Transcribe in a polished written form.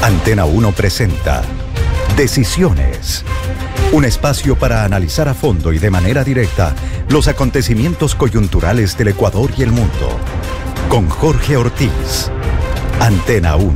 Antena 1 presenta Decisiones. Un espacio para analizar a fondo y de manera directa los acontecimientos coyunturales del Ecuador y el mundo. Con Jorge Ortiz. Antena 1.